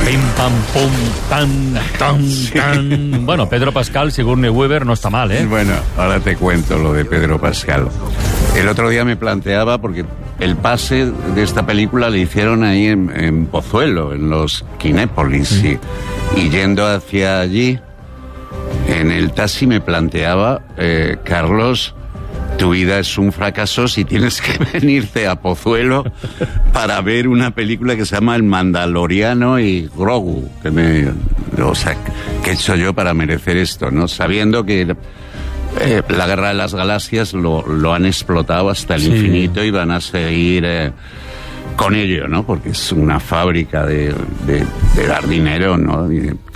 Pim, pam, pum, tan, tan, tan. Bueno, Pedro Pascal, Sigourney Weaver, no está mal, ¿eh? Bueno, ahora te cuento lo de Pedro Pascal. El otro día me planteaba, porque el pase de esta película le hicieron ahí en Pozuelo, en los Kinépolis, y yendo hacia allí, en el taxi me planteaba, Carlos, tu vida es un fracaso si tienes que venirte a Pozuelo para ver una película que se llama El Mandaloriano y Grogu. ¿Qué he hecho yo para merecer esto, no? Sabiendo que la Guerra de las Galaxias lo han explotado hasta el infinito y van a seguir con ello, ¿no? Porque es una fábrica de dar dinero, ¿no?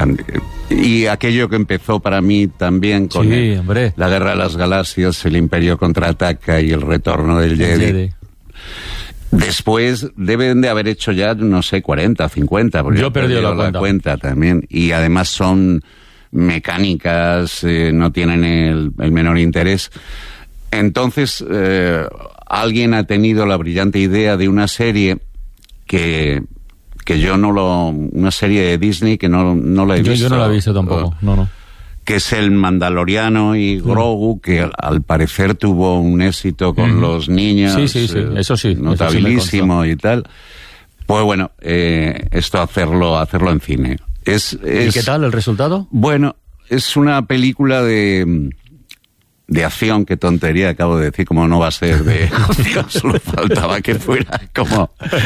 Y aquello que empezó para mí también con la Guerra de las Galaxias, el Imperio contraataca y el retorno del Jedi. Después deben de haber hecho ya, no sé, 40, 50, porque yo he perdido la cuenta también. Y además son mecánicas, no tienen el menor interés. Entonces, alguien ha tenido la brillante idea de una serie que yo una serie de Disney que no la he visto. Yo no la he visto tampoco, no. Que es El Mandaloriano y Grogu, que al parecer tuvo un éxito con los niños. Sí, eso sí. Notabilísimo y tal. Pues bueno, esto hacerlo en cine. ¿Y qué tal el resultado? Bueno, es una película de acción, qué tontería acabo de decir, como no va a ser de acción, solo faltaba que fuera como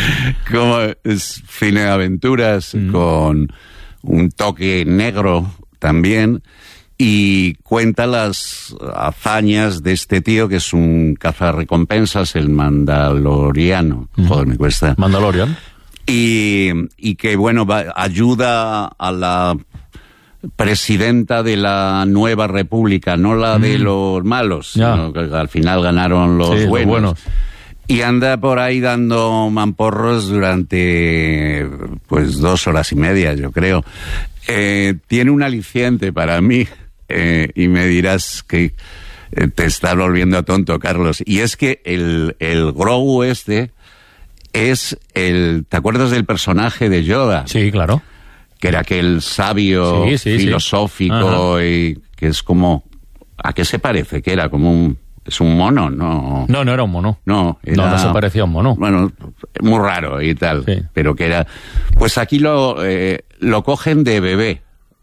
es cine de aventuras, con un toque negro también, y cuenta las hazañas de este tío que es un cazarrecompensas, el Mandaloriano. Joder, me cuesta. Mandalorian. Y que, bueno, ayuda a la presidenta de la nueva república, no la de los malos, sino que al final ganaron los buenos. Y anda por ahí dando mamporros durante, pues, 2 horas y media, yo creo. Tiene un aliciente para mí, y me dirás que te estás volviendo tonto, Carlos. Y es que el Grogu este es ¿te acuerdas del personaje de Yoda? Sí, claro. Que era aquel sabio filosófico y que es como... ¿A qué se parece? Que era como es un mono, ¿no? No era un mono. No se parecía a un mono. Bueno, muy raro y tal, pero que era... Pues aquí lo cogen de bebé,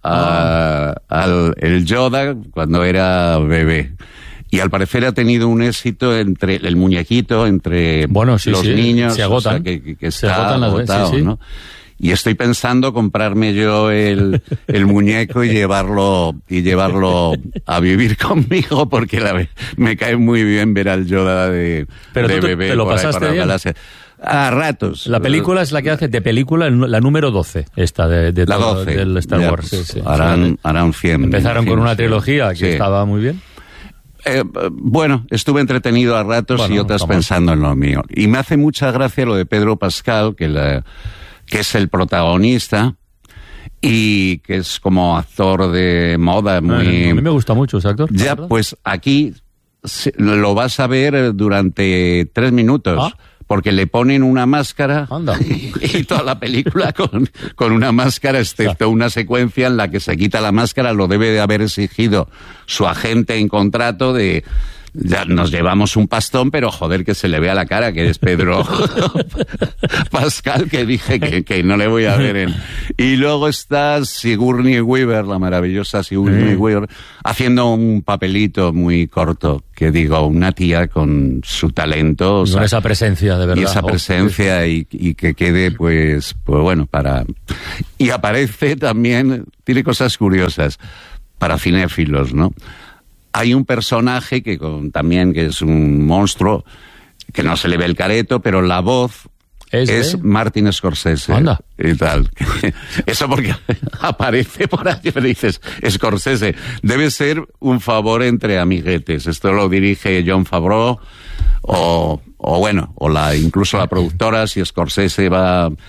el Yoda cuando era bebé. Y al parecer ha tenido un éxito entre el muñequito, entre los niños. Se agotan. O sea, que está agotado, ¿no? Y estoy pensando comprarme yo el muñeco y llevarlo a vivir conmigo, porque me cae muy bien ver al Yoda de bebé. ¿Te lo pasaste bien? A ratos. La película es la que hace de película la número 12, esta de la 12, del Star Wars. Pues, harán 100. Empezaron con una trilogía que estaba muy bien. Bueno, estuve entretenido a ratos y otras pensando en lo mío. Y me hace mucha gracia lo de Pedro Pascal, que es el protagonista y que es como actor de moda muy... A mí me gusta mucho ese actor. Ya, pues aquí lo vas a ver durante 3 minutos. Porque le ponen una máscara y toda la película con una máscara, excepto una secuencia en la que se quita la máscara. Lo debe de haber exigido su agente en contrato de... Ya nos llevamos un pastón, pero joder, que se le vea la cara, que es Pedro Pascal, que dije que no le voy a ver Y luego está Sigourney Weaver, la maravillosa Sigourney Weaver, haciendo un papelito muy corto, que digo, una tía con su talento. Con esa presencia, de verdad. Y esa presencia, y que quede, pues bueno, Y aparece también, tiene cosas curiosas, para cinéfilos, ¿no? Hay un personaje que es un monstruo, que no se le ve el careto, pero la voz es Martin Scorsese. Anda. Y tal. Eso porque aparece por ahí, pero dices, Scorsese, debe ser un favor entre amiguetes. Esto lo dirige Jon Favreau, incluso la productora, si Scorsese va...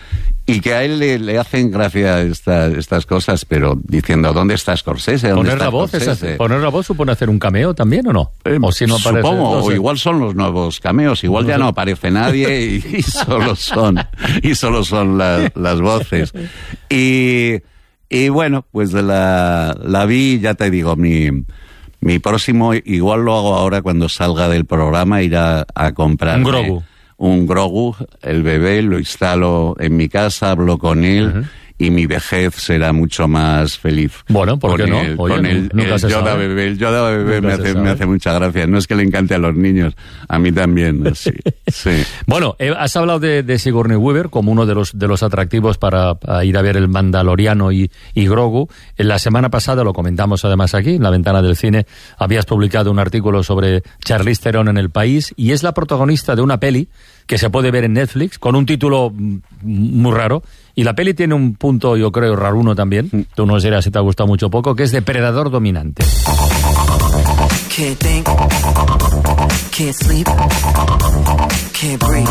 Y que a él le hacen gracia estas cosas, pero diciendo, ¿dónde está Scorsese? ¿Poner la voz supone hacer un cameo también o no? O si no aparece, supongo, no sé. o igual son los nuevos cameos, igual ya no aparece nadie y solo son las voces. Y bueno, pues la vi, ya te digo, mi próximo, igual lo hago ahora cuando salga del programa, ir a comprar un Grogu, el bebé, lo instalo en mi casa, hablo con él, y mi vejez será mucho más feliz. Bueno, ¿por qué no? Oye, con el Yoda bebé. El Yoda bebé me hace mucha gracia. No es que le encante a los niños, a mí también. Sí. Bueno, has hablado de Sigourney Weaver como uno de los atractivos para ir a ver El Mandaloriano y Grogu. En la semana pasada, lo comentamos además aquí, en La Ventana del Cine, habías publicado un artículo sobre Charlize Theron en El País, y es la protagonista de una peli que se puede ver en Netflix, con un título muy raro, y la peli tiene un punto, yo creo, raruno también, tú nos dirás si te ha gustado mucho o poco, que es Depredador Dominante. Can't think, can't sleep, can't breathe.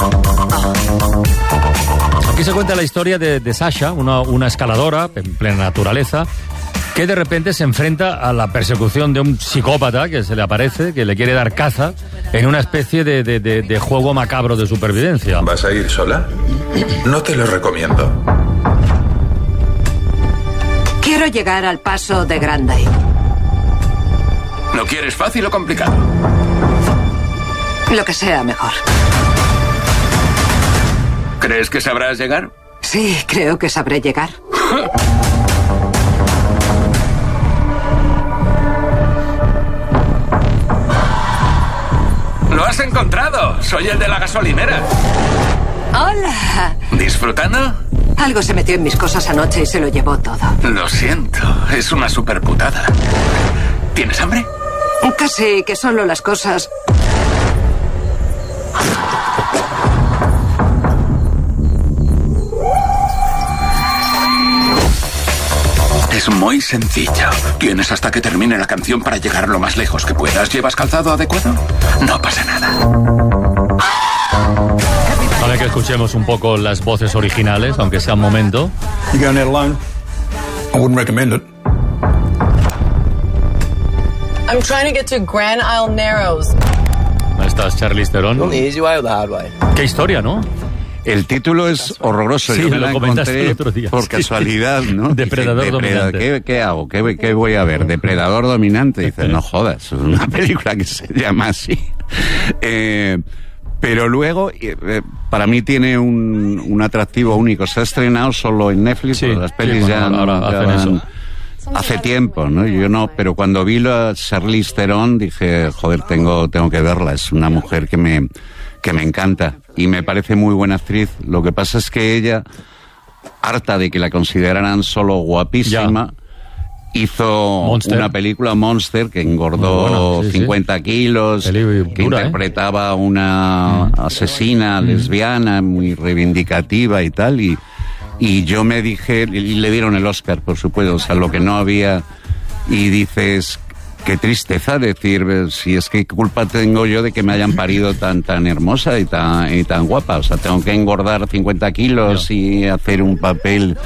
Aquí se cuenta la historia de Sasha, una escaladora en plena naturaleza, que de repente se enfrenta a la persecución de un psicópata que se le aparece, que le quiere dar caza en una especie de juego macabro de supervivencia. ¿Vas a ir sola? No te lo recomiendo. Quiero llegar al paso de Grande. ¿Lo quieres fácil o complicado? Lo que sea mejor. ¿Crees que sabrás llegar? Sí, creo que sabré llegar. ¡Lo has encontrado! Soy el de la gasolinera. ¡Hola! ¿Disfrutando? Algo se metió en mis cosas anoche y se lo llevó todo. Lo siento, es una superputada. ¿Tienes hambre? Casi, que solo las cosas... Es muy sencillo. Tienes hasta que termine la canción para llegar lo más lejos que puedas. ¿Llevas calzado adecuado? No pasa nada. Ahora que escuchemos un poco las voces originales, aunque sea un momento. You going there alone? I wouldn't recommend it. I'm trying to get to Grand Isle Narrows. Ahí estás, Charlize Theron. On the easy way or the hard way? Qué historia, ¿no? El título es horroroso. Sí, yo me lo la comentaste encontré el otro día. por casualidad, ¿no? Depredador Dominante. ¿Qué hago? ¿Qué voy a ver? Depredador Dominante. Dices, no jodas, es una película que se llama así. Pero luego, para mí tiene un atractivo único. Se ha estrenado solo en Netflix, Sí, pero las pelis sí, ya, bueno, ahora hacen eso. Hace tiempo, ¿no? Yo no, pero cuando vi la Charlize Theron dije, joder, tengo que verla. Es una mujer que me encanta y me parece muy buena actriz. Lo que pasa es que ella, harta de que la consideraran solo guapísima, hizo Monster. una película, Monster, que engordó Bueno, sí, 50 kilos, Peli que dura, interpretaba una asesina lesbiana muy reivindicativa y tal, y yo me dije, y le dieron el Oscar, por supuesto, o sea, lo que no había, y dices, qué tristeza decir, si es que qué culpa tengo yo de que me hayan parido tan hermosa y tan guapa, o sea, tengo que engordar 50 kilos y hacer un papel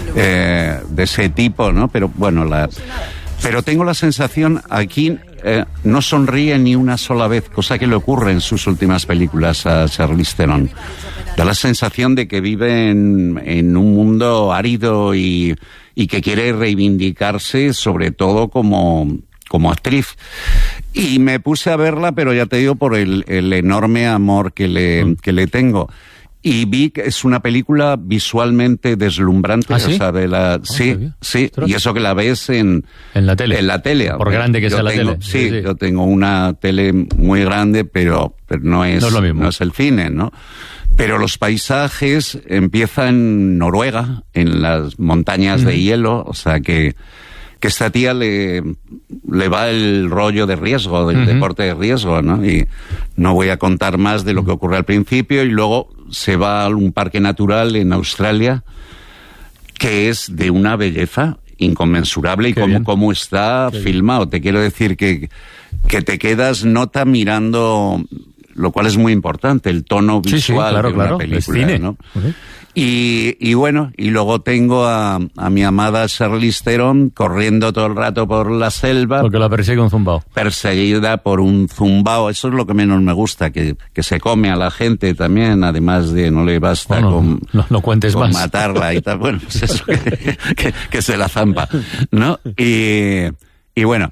de ese tipo, ¿no? Pero bueno, pero tengo la sensación, aquí no sonríe ni una sola vez, cosa que le ocurre en sus últimas películas a Charlize Theron. Da la sensación de que vive en un mundo árido y que quiere reivindicarse, sobre todo como actriz. Y me puse a verla, pero ya te digo, por el enorme amor que le tengo. Y vi que es una película visualmente deslumbrante. ¿Ah, sí? O sea, sí. Ostras. Y eso que la ves en la tele. En la tele. Por grande que sea la tele. Sí, yo tengo una tele muy grande, pero no es lo mismo. No es el cine, ¿no? Pero los paisajes empiezan en Noruega, en las montañas de hielo, o sea que esta tía le va el rollo de riesgo, del deporte de riesgo, ¿no? Y no voy a contar más de lo que ocurre al principio, y luego se va a un parque natural en Australia que es de una belleza inconmensurable, y cómo está filmado. Te quiero decir que te quedas nota mirando lo cual es muy importante, el tono visual de una película, ¿no? Y bueno, y luego tengo a mi amada Charlize Theron corriendo todo el rato por la selva. Porque la persigue un zumbao. Perseguida por un zumbao. Eso es lo que menos me gusta, que se come a la gente también, además de no le basta no cuentes con más. matarla y tal. Bueno, pues eso que se la zampa, ¿no? Y bueno,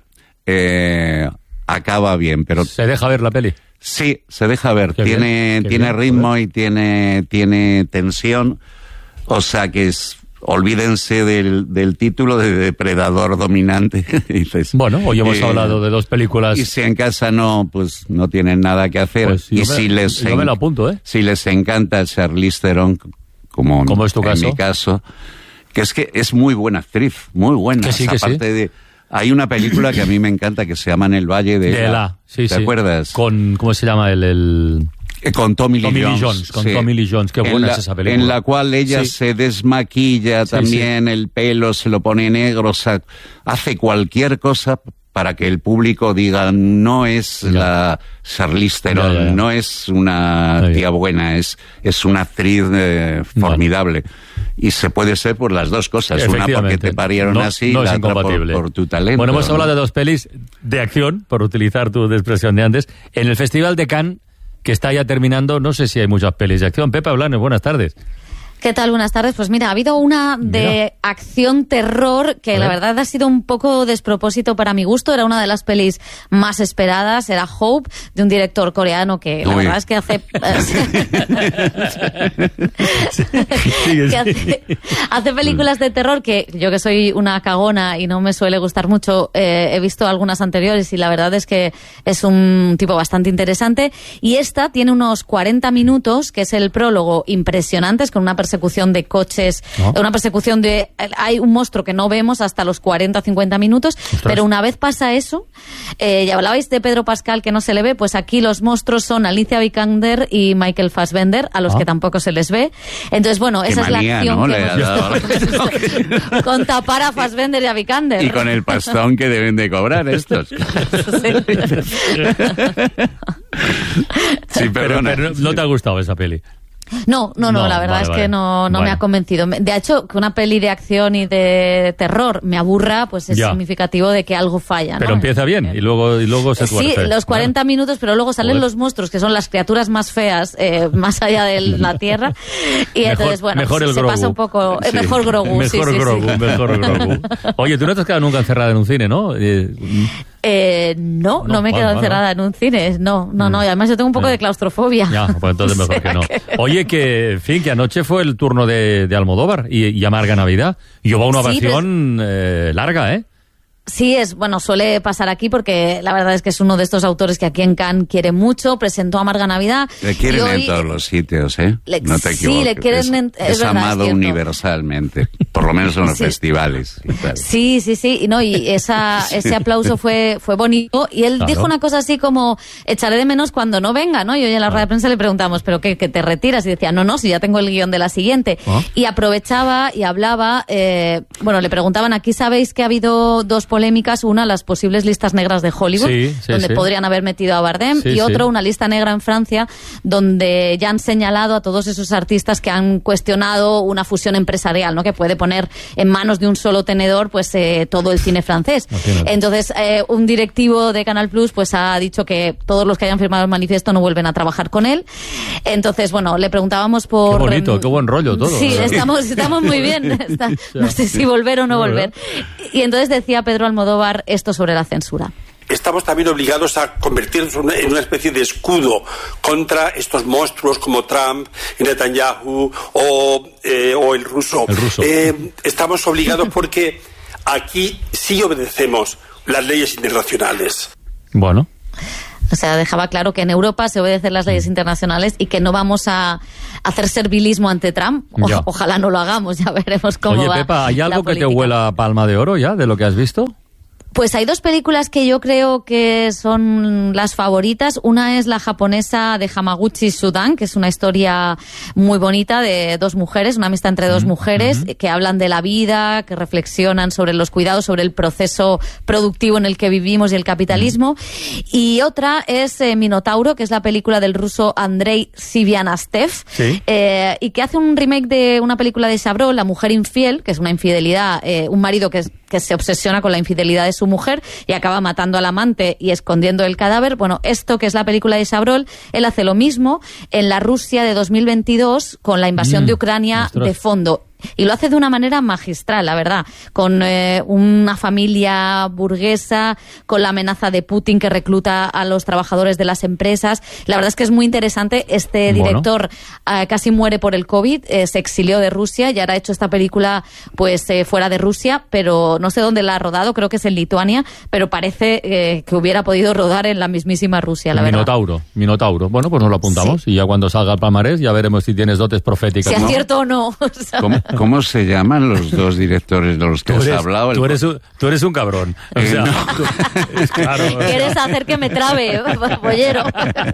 acaba bien, pero... ¿Se deja ver la peli? Sí, se deja ver. Tiene ritmo y tiene tensión. O sea que olvídense del título de depredador dominante. Dices, bueno, hoy hemos hablado de 2 películas. Y si en casa no tienen nada que hacer. Pues si me lo apunto, si les encanta Charlize Theron, como es tu caso. En mi caso, que es muy buena actriz, muy buena. Que sí. Hay una película que a mí me encanta que se llama En el Valle de Ela. Sí, ¿Te acuerdas? ¿Cómo se llama con Tommy Lee Jones. Tommy Lee Jones, qué buena es esa película. En la cual ella se desmaquilla también, el pelo se lo pone negro, o sea, hace cualquier cosa para que el público diga, no es la Charlize Theron, no es una tía buena, es una actriz formidable. Y se puede ser por las dos cosas, una porque te parieron así, la otra por tu talento. Bueno, hemos hablado de 2 pelis de acción, por utilizar tu expresión de antes, en el Festival de Cannes, que está ya terminando. No sé si hay muchas pelis de acción. Pepa Blanes, buenas tardes. ¿Qué tal? Buenas tardes. Pues mira, ha habido una de acción-terror que la verdad ha sido un poco despropósito para mi gusto. Era una de las pelis más esperadas. Era Hope, de un director coreano que la verdad es que hace... hace películas de terror que yo, que soy una cagona y no me suele gustar mucho, he visto algunas anteriores y la verdad es que es un tipo bastante interesante. Y esta tiene unos 40 minutos, que es el prólogo, impresionantes, con una persecución de coches, una persecución de... Hay un monstruo que no vemos hasta los 40-50 minutos, pero una vez pasa eso, ya hablabais de Pedro Pascal, que no se le ve, pues aquí los monstruos son Alicia Vikander y Michael Fassbender, a los que tampoco se les ve. Entonces, bueno, esa es la acción, ¿no? Que hemos visto con tapar a Fassbender y a Vikander. Y con el pastón que deben de cobrar estos. Sí, pero no te ha gustado esa peli. No, la verdad es que no me ha convencido. De hecho, que una peli de acción y de terror me aburra, pues es significativo de que algo falla, ¿no? Pero empieza bien y luego se tuerce. Sí, los 40 minutos, pero luego salen los monstruos, que son las criaturas más feas, más allá de la Tierra. Y entonces, bueno, mejor se pasa un poco... Mejor Grogu, mejor Grogu. Oye, tú no te has quedado nunca encerrada en un cine, ¿no? No me he quedado encerrada en un cine. No. Y además yo tengo un poco de claustrofobia. Ya, pues entonces mejor que no. Oye, que anoche fue el turno de Almodóvar y Amarga Navidad. Y llevó una ovación larga, ¿eh? Sí, suele pasar aquí porque la verdad es que es uno de estos autores que aquí en Cannes quiere mucho, presentó Amarga Navidad. Le quieren en todos los sitios, ¿eh? No te equivoques. Sí, le quieren es amado universalmente, por lo menos en los festivales y tal. Sí, y ese aplauso fue bonito, y él dijo una cosa así como, echaré de menos cuando no venga, ¿no? Y hoy en la rueda de prensa le preguntamos, ¿pero qué, que te retiras? Y decía, no, si ya tengo el guión de la siguiente. Y aprovechaba y hablaba, le preguntaban, aquí sabéis que ha habido 2 polémicas, una, las posibles listas negras de Hollywood, donde podrían haber metido a Bardem, y otro, una lista negra en Francia, donde ya han señalado a todos esos artistas que han cuestionado una fusión empresarial, ¿no? Que puede poner en manos de un solo tenedor pues todo el cine francés. Entonces, un directivo de Canal Plus pues ha dicho que todos los que hayan firmado el manifiesto no vuelven a trabajar con él. Entonces, le preguntábamos por... Qué bonito, qué buen rollo todo. Sí, estamos muy bien. No sé si volver o no volver. Y entonces decía Pedro Almodóvar esto sobre la censura. Estamos también obligados a convertirnos en una especie de escudo contra estos monstruos como Trump, Netanyahu o el ruso. Estamos obligados porque aquí sí obedecemos las leyes internacionales. Bueno. O sea, dejaba claro que en Europa se obedecen las leyes internacionales y que no vamos a hacer servilismo ante Trump. Ojalá no lo hagamos, ya veremos cómo va. Oye, Pepa, ¿hay algo que política? te huela a palma de oro ya de lo que has visto? Pues hay dos películas que yo creo que son las favoritas. Una es la japonesa de Hamaguchi Sudan, que es una historia muy bonita de dos mujeres, una amistad entre dos mujeres que hablan de la vida, que reflexionan sobre los cuidados, sobre el proceso productivo en el que vivimos y el capitalismo. Y otra es Minotauro, que es la película del ruso Andrei Sivianastev, y que hace un remake de una película de Chabrol, La mujer infiel, que es una infidelidad, un marido que se obsesiona con la infidelidad de su mujer y acaba matando al amante y escondiendo el cadáver. Bueno, esto que es la película de Chabrol, él hace lo mismo en la Rusia de 2022 con la invasión de Ucrania de fondo. Y lo hace de una manera magistral, la verdad, con una familia burguesa, con la amenaza de Putin que recluta a los trabajadores de las empresas. La verdad es que es muy interesante. Este director casi muere por el COVID, se exilió de Rusia y ahora ha hecho esta película pues fuera de Rusia, pero no sé dónde la ha rodado, creo que es en Lituania, pero parece que hubiera podido rodar en la mismísima Rusia, la verdad. Minotauro. Bueno, pues nos lo apuntamos y ya cuando salga el palmarés ya veremos si tienes dotes proféticas. Si acierto o no. O sea, ¿Cómo se llaman los dos directores de los que has hablado? Tú eres un cabrón. O sea, claro. Quieres hacer que me trabe, bollero.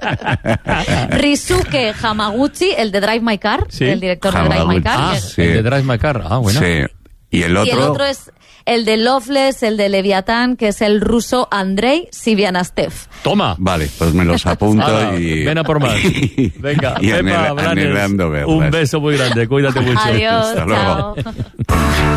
Ryusuke Hamaguchi, el de Drive My Car, el director de Drive My Car. El de Drive My Car. Bueno. Sí. Y el otro es el de Loveless, el de Leviatán, que es el ruso Andrei Sivianastev. Toma. Vale, pues me los apunto y... Ven a por más. Venga, y anhelando verlas. Un beso muy grande, cuídate mucho. Adiós, Hasta luego. chao.